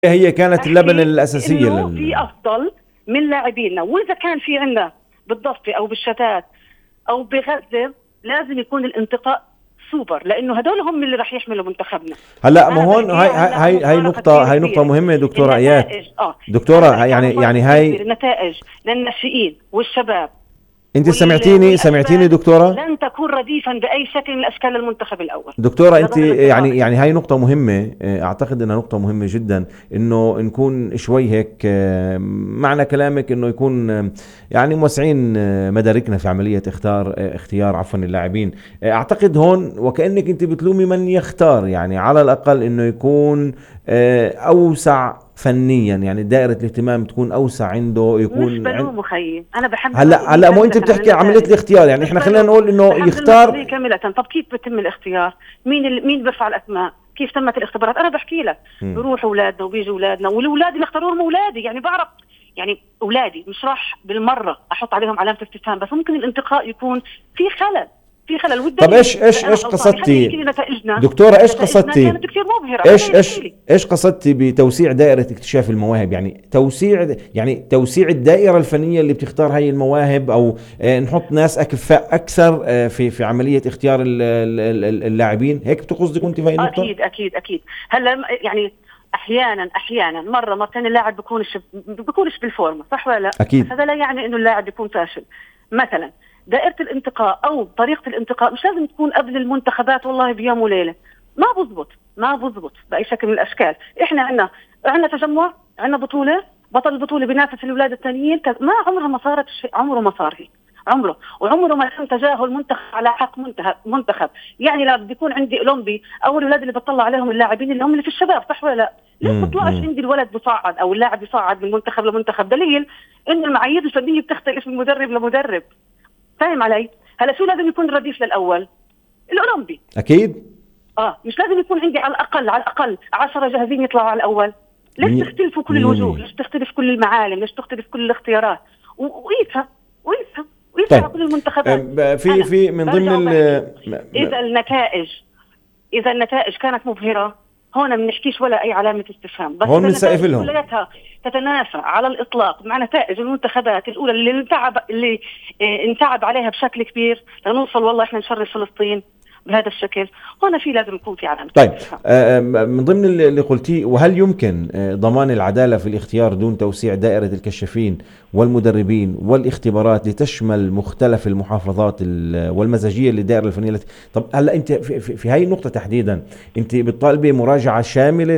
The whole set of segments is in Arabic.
هي كانت اللبنة احكي الأساسية انه في افضل من لاعبينا، واذا كان في عندنا بالضفه او بالشتات او بغزه لازم يكون الانتقاء سوبر، لانه هدول هم اللي راح يحملوا منتخبنا. هلا ما انا هون بحكي هلا عن هاي مفارقه نقطة، كثير هاي نقطة كبيره. مهمة دكتورة آيات. النتائج انا دكتورة بحكي عن مفارقه يعني كثير كبيره، هاي، النتائج للناشئين والشباب انت سمعتيني والاشبال دكتورة؟ لن تكون رديفا باي شكل من الاشكال للمنتخب الاول. دكتورة انت لنظل يعني الانتقائي. هاي نقطة مهمة، اعتقد انها نقطة مهمة جدا، انه نكون شوي هيك معنى كلامك انه يكون يعني موسعين مداركنا في عملية اختيار عفوا اللاعبين. اعتقد هون وكأنك انت بتلومي من يختار، يعني على الاقل انه يكون اوسع فنيا، يعني دائرة الاهتمام تكون اوسع عنده، مش يكون بلومه خيي، انا بحمل هلا المسؤوليه مو انت كامله عن بتحكي عملية النتائج. الاختيار، يعني مش احنا خلينا بلومه، نقول انه بحمل المسؤوليه يختار. كامله. طب كيف بيتم الاختيار؟ مين بيرفع الاسماء؟ كيف تمت الاختبارات؟ انا بحكي لك، مم. بروح اولادنا وبيجي اولادنا، والاولاد اللي اختاروهم اولادي، يعني بعرف، يعني اولادي مش راح بالمره احط عليهم علامه استفهام، بس ممكن الانتقاء يكون في خلل، طب والدليل ايش اذا ايش انا ايش غلطانه خليه يحكي قصدتي لي نتائجنا. دكتورة؟ ايش نتائجنا قصدتي؟ كانت كثير مبهره، خليه ايش يحكي ايش لي. ايش قصدتي بتوسيع دائرة اكتشاف المواهب؟ يعني توسيع الدائرة الفنية اللي بتختار هاي المواهب، او نحط ناس اكفاء اكثر في عملية اختيار اللاعبين، هيك بتقصدك انت في هاي النقطة؟ اكيد. هلا يعني احيانا مره مرتين اللاعب بيكونش بالفورمه، صح ولا لا؟ بس اكيد. هذا لا يعني انه اللاعب بيكون فاشل. مثلا دائره الانتقاء او طريقه الانتقاء مش لازم تكون قبل المنتخبات والله بيوم وليله. ما بزبط باي شكل من الاشكال. احنا عندنا تجمع، عندنا بطوله، بطل البطوله بينافس الاولاد الثانيين، ما عمرها ما صارت عمره ما صار هيك، وعمره ما تم تجاهل منتخب على حق منتخب. يعني لا بده يكون عندي اولمبي او الاولاد اللي بطلع عليهم اللاعبين اللي هم اللي في الشباب، صح ولا لا؟ ليش بطلعش امم عندي الولد بصعد او اللاعب بيصعد من منتخب لمنتخب؟ دليل انه المعايير الفنيه بتختلف من مدرب لمدرب. فاهم علي؟ هلا شو لازم يكون الرديف للاول؟ الاولمبي. اكيد. مش لازم يكون عندي على الاقل 10 جاهزين يطلعوا على الاول؟ ليش تختلفوا كل مية الوجوه؟ مية. ليش تختلف كل المعالم؟ ليش تختلف كل الاختيارات؟ وقيسها وقيسها وقيسها طيب، على كل المنتخبات. في انا في من ضمن برجع وبحكي، م- اذا النتائج اذا النتائج كانت مبهره، هون بنحكيش ولا اي علامه استفهام. بس هون اذا بنسقف النتائج لهم. كلياتها تتنافى على الاطلاق مع نتائج المنتخبات الاولى اللي انتعب عليها بشكل كبير لنوصل والله احنا نشرف فلسطين بهذا الشكل، هون لازم يكون في علامه طيب، استفهام. من ضمن اللي قلتيه، وهل يمكن ضمان العدالة في الاختيار دون توسيع دائرة الكشافين والمدربين والاختبارات لتشمل مختلف المحافظات والمزاجية للدائرة الفنية طب هلا انت في هاي النقطة تحديدا، انت بتطالبي مراجعة شاملة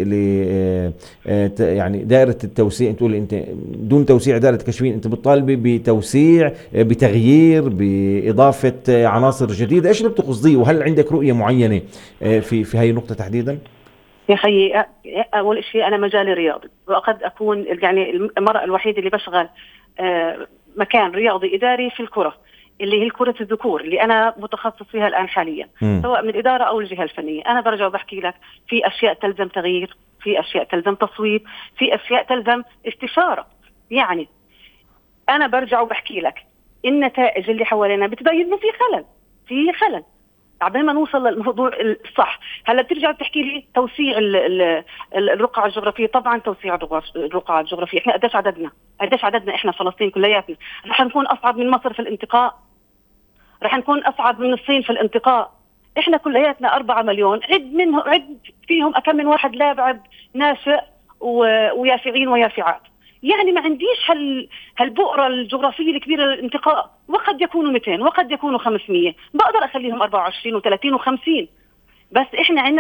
يعني دائرة التوسيع، انت تقولي انت دون توسيع دائرة الكشافين، انت بتطالبي بتوسيع، بتغيير، بإضافة عناصر جديدة، ايش اللي بتقصديه؟ وهل عندك رؤية معينة في هاي النقطة تحديدا؟ يا خيي، أول شيء أنا مجالي رياضي، وقد أكون يعني المرأة الوحيدة اللي بشغل مكان رياضي إداري في الكرة، اللي هي كرة الذكور اللي أنا متخصص فيها الآن حاليا، سواء من الإدارة أو الجهة الفنية. أنا برجع وبحكي لك في أشياء تلزم تغيير، في أشياء تلزم تصويب، في أشياء تلزم استشارة. يعني أنا برجع وبحكي لك النتائج اللي حوالينا بتبين إنه في خلل قبل ما نوصل للموضوع الصح. هلا بترجع بتحكي لي توسيع الرقعة الجغرافية. طبعا توسيع الرقعة الجغرافية، احنا قديش عددنا احنا فلسطين كلياتنا؟ رح نكون اصعب من مصر في الانتقاء؟ رح نكون اصعب من الصين في الانتقاء؟ احنا كلياتنا 4 مليون، عد فيهم كم من واحد لاعب ناشئ ويافعين ويافعات. يعني ما عنديش هالبؤرة الجغرافية الكبيرة للانتقاء، وقد يكونوا 200 وقد يكونوا 500، بقدر أخليهم 24 و30 و50. بس إحنا عندنا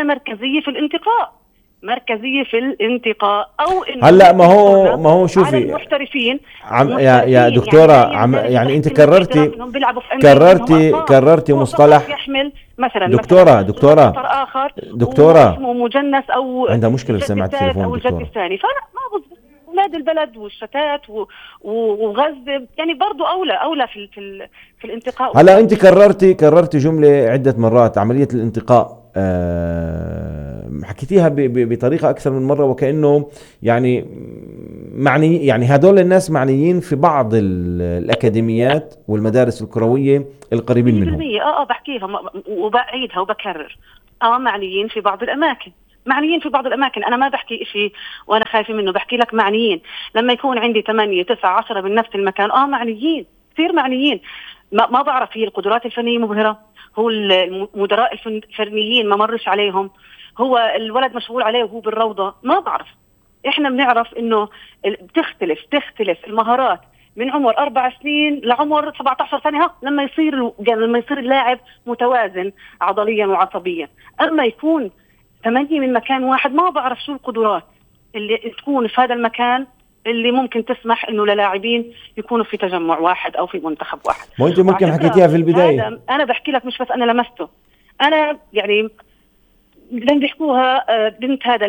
مركزية في الانتقاء أو إنه هلا ما هو على شوفي، المحترفين. يا يعني دكتورة، لا يندرج يعني انت تحت الاحتراف إنهم بيلعبوا في أندية إنهم أطفال. كررتي هو فقط مصطلح. يحمل مثلا صورة دكتورة بطل آخر دكتورة واسمه مجنس أو عندها مشكلة الجد بسماعة الثالث التليفون أو الجد دكتورة. الثاني. فأنا ما بظبط أولاد البلد والشتات وغزة، يعني برضو أولى في الانتقاء هلا وكذا. انت كررتي جملة عدة مرات، عملية الانتقاء، حكيتيها بطريقة أكثر من مرة، وكأنه يعني معني، يعني هدول الناس معنيين في بعض الأكاديميات والمدارس الكروية القريبين منهم. 100% بحكيها وبعيدها وبكرر. معنيين في بعض الأماكن، معنيين في بعض الأماكن. أنا ما بحكي إشي وأنا خايفة منه، بحكي لك معنيين. لما يكون عندي 8 9 10 من نفس المكان معنيين، كثير معنيين. ما بعرف هي القدرات الفنية مبهرة، هو المدراء الفنيين ما مرش عليهم، هو الولد مشغول عليه وهو بالروضة، ما بعرف. إحنا بنعرف إنه تختلف المهارات من عمر 4 سنين لعمر 17 سنة لما يصير اللاعب متوازن عضليا وعصبيا. أما يكون 8 من مكان واحد، ما بعرف شو القدرات اللي تكون في هذا المكان اللي ممكن تسمح إنه للاعبين يكونوا في تجمع واحد أو في منتخب واحد. ما أنت ممكن حكيتيها في البداية. أنا بحكي لك مش بس أنا لمسته، أنا يعني لما بيحكوها بنت هذا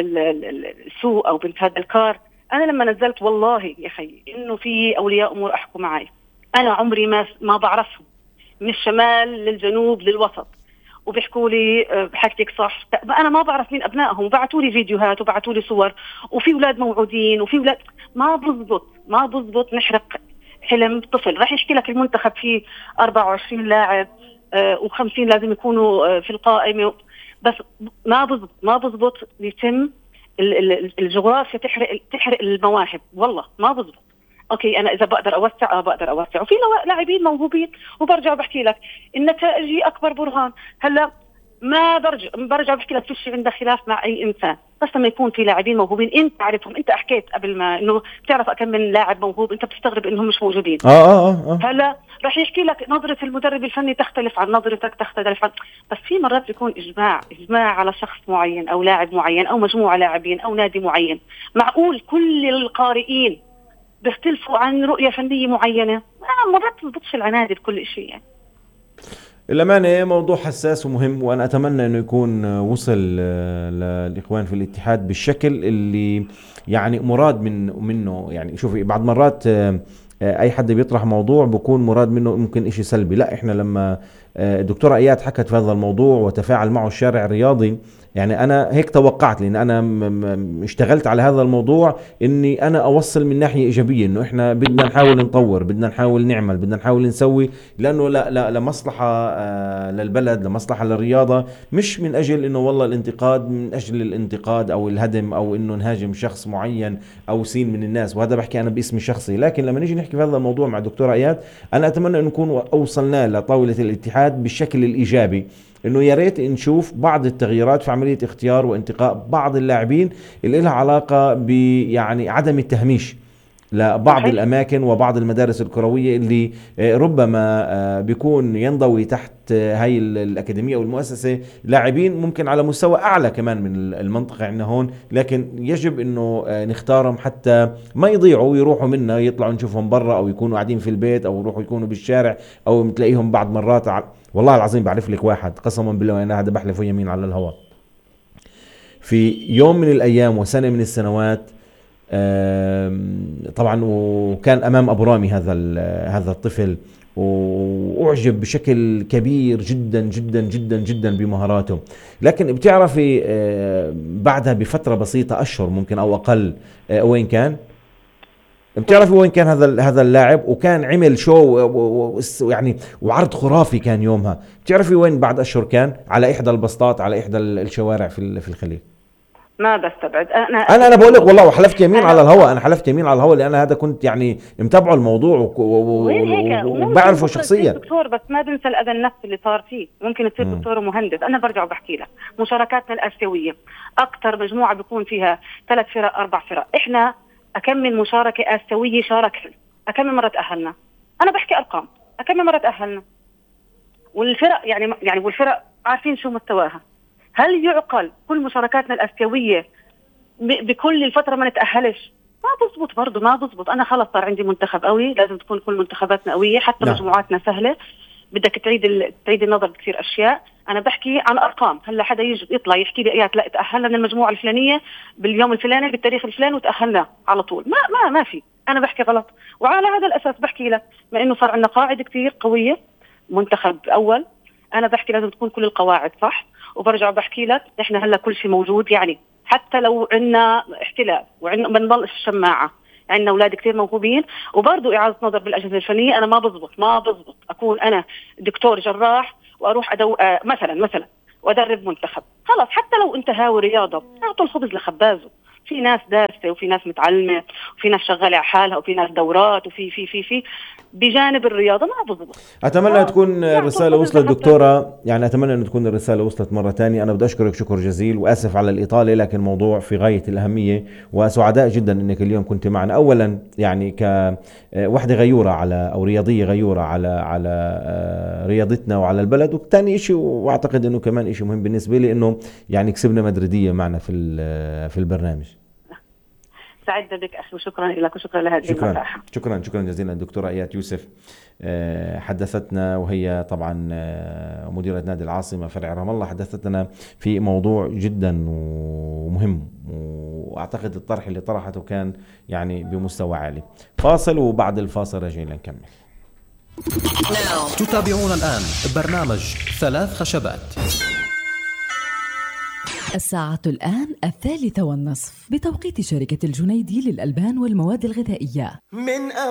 السوء أو بنت هذا الكار، أنا لما نزلت والله يا أخي إنه في أولياء أمور أحكوا معي، أنا عمري ما بعرفهم، من الشمال للجنوب للوسط، وبيحكوا لي بحكيك صح، أنا ما بعرف مين أبنائهم، وبعتوا لي فيديوهات وبعتوا لي صور، وفي أولاد موعودين وفي أولاد ما بزبط نحرق حلم طفل. راح يحكي لك المنتخب فيه 24 لاعب و50 لازم يكونوا في القائمة، بس ما بزبط يتم الجغرافيا تحرق المواهب، والله ما بزبط. اوكي انا اذا بقدر اوسع بقدر اوسع، وفي لاعبين موهوبين، وبرجع بحكي لك النتائج اكبر برهان. هلا ما برجع بحكي لك فيش عندك خلاف مع اي انسان، بس لما يكون في لاعبين موهوبين انت تعرفهم، انت حكيت قبل ما انه بتعرف كم من لاعب موهوب، انت بتستغرب انهم مش موجودين. هلا راح يحكي لك نظرة المدرب الفني تختلف عن نظرتك، تختلف عن، بس في مرات بيكون اجماع على شخص معين او لاعب معين او مجموعة لاعبين او نادي معين. معقول كل القارئين بيختلفوا عن رؤية فنية معينة؟ مرات تضبطش العنادي بكل شيء يعني. الأمانة موضوع حساس ومهم، وأنا أتمنى أنه يكون وصل للإخوان في الاتحاد بالشكل اللي يعني مراد منه. يعني شوفي بعض مرات أي حد بيطرح موضوع بيكون مراد منه ممكن إشي سلبي. لا، إحنا لما الدكتورة إياد حكت في هذا الموضوع وتفاعل معه الشارع الرياضي، يعني أنا هيك توقعت، لأن أنا اشتغلت على هذا الموضوع إني أنا أوصل من ناحية إيجابية، إنه إحنا بدنا نحاول نطور، بدنا نحاول نعمل، بدنا نحاول نسوي، لأنه لا لمصلحة للبلد، لمصلحة للرياضة، مش من أجل إنه والله الانتقاد من أجل الانتقاد أو الهدم أو إنه نهاجم شخص معين أو سين من الناس. وهذا بحكي أنا باسمي الشخصي. لكن لما نيجي نحكي في هذا الموضوع مع دكتورة إياد، أنا أتمنى أن نكون أوصلنا لطاولة الاتحاد بالشكل الإيجابي، انه يا ريت نشوف بعض التغييرات في عمليه اختيار وانتقاء بعض اللاعبين اللي لها علاقه يعني عدم التهميش لبعض الاماكن وبعض المدارس الكرويه اللي ربما بيكون ينضوي تحت هاي الاكاديميه او المؤسسه لاعبين ممكن على مستوى اعلى كمان من المنطقه عندنا هون، لكن يجب انه نختارهم حتى ما يضيعوا ويروحوا منا، يطلعوا نشوفهم برا او يكونوا قاعدين في البيت او يروحوا يكونوا بالشارع او تلاقيهم بعض مرات والله العظيم بعرف لك واحد قسما بالله، انا هذا بحلف يمين على الهواء، في يوم من الايام وسنه من السنوات طبعا وكان امام ابو رامي هذا الطفل، واعجب بشكل كبير جدا جدا جدا جدا بمهاراته. لكن بتعرفي بعدها بفتره بسيطه، اشهر ممكن او اقل، وين كان؟ بتعرفي وين كان هذا اللاعب؟ وكان عمل شو يعني وعرض خرافي كان يومها. بتعرفي وين بعد اشهر؟ كان على احدى البسطات على احدى الشوارع في الخليج. ما بستبعد. انا بقول لك والله، وحلفت يمين على الهواء، انا حلفت يمين على الهواء، لان هذا كنت يعني متابعه الموضوع وبعرفه شخصيا. دكتور بس ما بنسى الاذى النفسي اللي صار فيه، ممكن تصير دكتور ومهندس. انا برجع بحكي لك مشاركاتنا الاسيويه اكثر مجموعه بيكون فيها 3 فرق 4 فرق، احنا كم من مشاركه اسيويه شاركنا، كم من مره تاهلنا، انا بحكي ارقام، كم من مره تاهلنا، والفرق يعني والفرق عارفين شو مستواها. هل يعقل كل مشاركاتنا الاسيويه بكل الفتره ما نتاهلش؟ ما بزبط برضه، ما بزبط. انا خلص صار عندي منتخب قوي، لازم تكون كل منتخباتنا قويه، حتى مجموعاتنا سهله، بدك تعيد النظر بكثير اشياء. انا بحكي عن ارقام. هلا حدا يجي يطلع يحكي لي ايات لا تاهلنا من المجموعه الفلانيه باليوم الفلاني بالتاريخ الفلاني وتاهلنا على طول، ما في. انا بحكي غلط، وعلى هذا الاساس بحكي لك ما انه صار عندنا قاعده كثير قويه، منتخب اول، انا بحكي لازم تكون كل القواعد صح. وبرجع بحكي لك احنا هلا كل شيء موجود، يعني حتى لو عندنا احتلال وعندنا بنضلش الشماعه، عندنا اولاد كثير موهوبين. وبرضه اعاده نظر بالاجهزه الفنيه، انا ما بزبط اكون انا دكتور جراح واروح مثلا وأدرب منتخب. خلاص حتى لو أنت هاوي رياضة أعطوا الخبز لخبازه. في ناس دارسة وفي ناس متعلمة وفي ناس شغالة على حالها وفي ناس دورات وفي في في في بجانب الرياضة ما بضبط. أتمنى تكون الرسالة وصلت دكتورة، يعني أتمنى أن تكون الرسالة وصلت مرة تانية. أنا بدي أشكرك شكر جزيل وآسف على الإطالة، لكن موضوع في غاية الأهمية، وسعداء جدا أنك اليوم كنت معنا. أولا يعني كوحدة غيورة على أو رياضية غيورة على رياضتنا وعلى البلد، وثاني إشي وأعتقد أنه كمان إشي مهم بالنسبة لي أنه يعني كسبنا مدريدية معنا في البرنامج. سعدت بك أخي وشكرا لك وشكرا لهذه المساحة. شكرا جزيلا. الدكتورة آيات يوسف حدثتنا، وهي طبعا مديرة نادي العاصمة فرع رام الله، حدثتنا في موضوع جدا ومهم، وأعتقد الطرح اللي طرحته كان يعني بمستوى عالي. فاصل وبعد الفاصل راجعين نكمل. تتابعون الآن برنامج 3 خشبات. الساعة الآن 3:30 بتوقيت شركة الجنيدي للألبان والمواد الغذائية.